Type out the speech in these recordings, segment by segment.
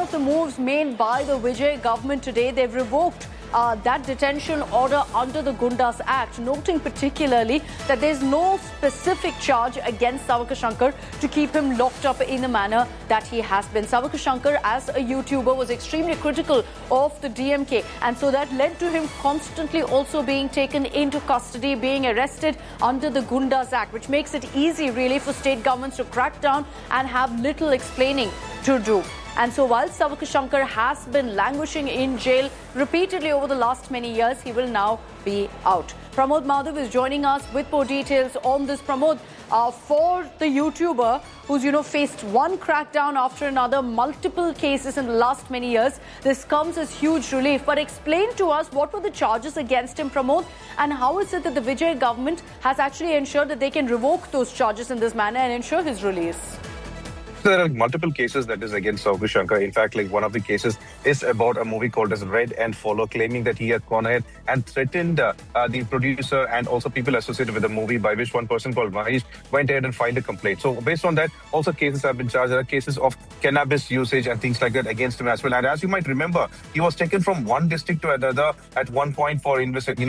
of the moves made by the Vijay government today. They've revoked that detention order under the Gundas Act, noting particularly that there's no specific charge against Savaka Shankar to keep him locked up in the manner that he has been. Savaka Shankar, as a YouTuber, was extremely critical of the DMK, and so that led to him constantly also being taken into custody, being arrested under the Gundas Act, which makes it easy really for state governments to crack down and have little explaining to do. And so while Savaka Shankar has been languishing in jail repeatedly over the last many years, he will now be out. Pramod Madhav is joining us with more details on this. Pramod, for the YouTuber who's, faced one crackdown after another, multiple cases in the last many years, this comes as huge relief. But explain to us, what were the charges against him, Pramod, and how is it that the Vijay government has actually ensured that they can revoke those charges in this manner and ensure his release? There are multiple cases that is against Savaka Shankar. In fact, one of the cases is about a movie called as Red and Follow, claiming that he had gone ahead and threatened the producer and also people associated with the movie, by which one person called Mahesh went ahead and filed a complaint. So based on that, also cases have been charged. There are cases of cannabis usage and things like that against him as well. And as you might remember, he was taken from one district to another at one point for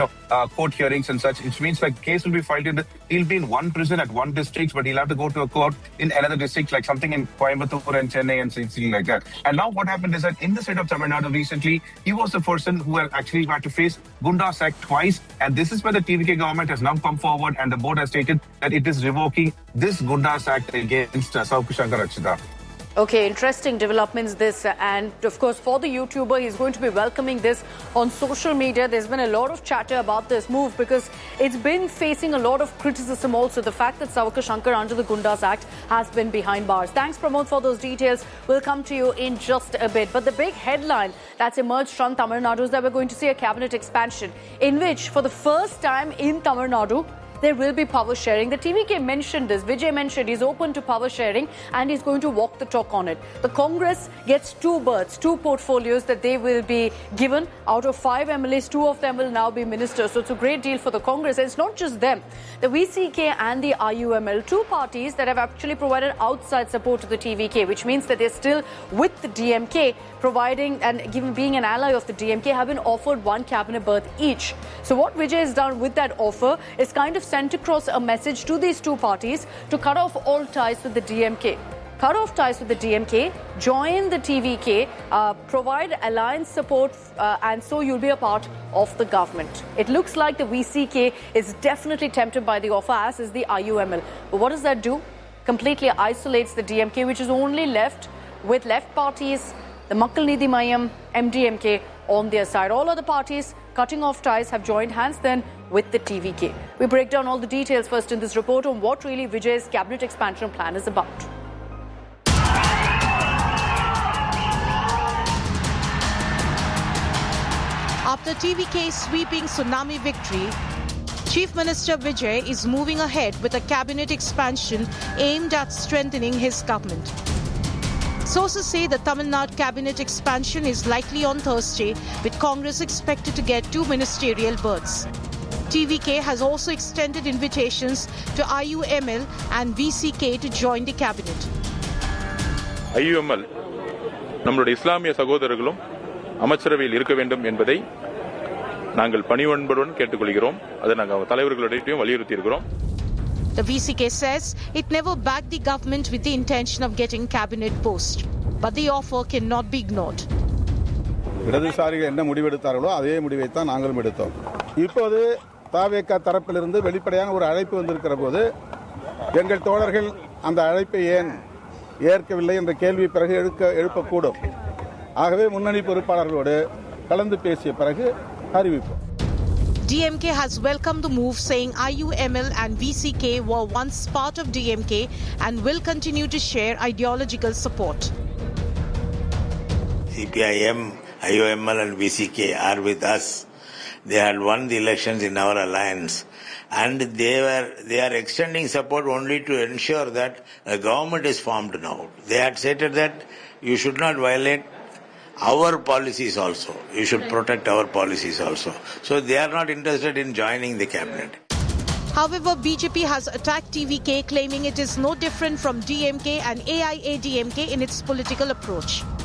court hearings and such. Which means case will be filed he'll be in one prison at one district, but he'll have to go to a court in another district, like something in Coimbatore and Chennai and something like that. And now what happened is that in the state of Tamil Nadu recently, he was the person who actually had to face Gundas Act twice. And this is where the TVK government has now come forward and the board has stated that it is revoking this Gundas Act against Savaka Shankar, Rachita. Okay, interesting developments this, and of course for the YouTuber, he's going to be welcoming this on social media. There's been a lot of chatter about this move because it's been facing a lot of criticism also, the fact that Savaka Shankar under the Gundas Act has been behind bars. Thanks, Pramod, for those details. We'll come to you in just a bit. But the big headline that's emerged from Tamil Nadu is that we're going to see a cabinet expansion in which, for the first time in Tamil Nadu, there will be power sharing. The TVK mentioned this. Vijay mentioned he's open to power sharing and he's going to walk the talk on it. The Congress gets two berths, two portfolios that they will be given. Out of 5 MLAs, 2 of them will now be ministers. So it's a great deal for the Congress. And it's not just them. The VCK and the IUML, 2 parties that have actually provided outside support to the TVK, which means that they're still with the DMK, providing and being an ally of the DMK, have been offered 1 cabinet berth each. So what Vijay has done with that offer is kind of sent across a message to these 2 parties to cut off all ties with the DMK. Cut off ties with the DMK, join the TVK, provide alliance support, and so you'll be a part of the government. It looks like the VCK is definitely tempted by the offer, as is the IUML. But what does that do? Completely isolates the DMK, which is only left with left parties, the Makkal Needhi Mayam, MDMK on their side. All other parties cutting off ties have joined hands then with the TVK. We break down all the details first in this report on what really Vijay's cabinet expansion plan is about. After TVK's sweeping tsunami victory, Chief Minister Vijay is moving ahead with a cabinet expansion aimed at strengthening his government. Sources say the Tamil Nadu cabinet expansion is likely on Thursday, with Congress expected to get 2 ministerial berths. TVK has also extended invitations to IUML and VCK to join the cabinet. IUML, நம்மளுடைய இஸ்லாமிய சகோதரர்களும் அமைச்சரவையில் இருக்க வேண்டும் என்பதை நாங்கள் பணிவன்புடன் கேட்டுக்கொள்கிறோம். அதை நாங்கள் தலைவர்களிடையும் வலியுறுத்தி இருக்கிறோம். The VCK says it never backed the government with the intention of getting cabinet post, but the offer cannot be ignored. இடதுசாரிகள் என்ன முடிவெடுத்தார்களோ அதே முடிவைத்தான் நாங்களும் எடுத்தோம். இப்போது தாவேகா தரப்பிலிருந்து வெளிப்படையான ஒரு அழைப்பு வந்திருக்கிற போது எங்கள் தோழர்கள் அந்த அழைப்பை ஏன் ஏற்கவில்லை என்ற கேள்வி பிறகு எழுப்பக்கூடும். ஆகவே முன்னணி பொறுப்பாளர்களோடு கலந்து பேசிய பிறகு அறிவிப்போம். DMK has welcomed the move, saying IUML and VCK were once part of DMK and will continue to share ideological support. CPIM, IUML and VCK are with us. They had won the elections in our alliance, and they are extending support only to ensure that a government is formed now. They had stated that you should not violate our policies also. You should protect our policies also. So they are not interested in joining the cabinet. However, BJP has attacked TVK, claiming it is no different from DMK and AIADMK in its political approach.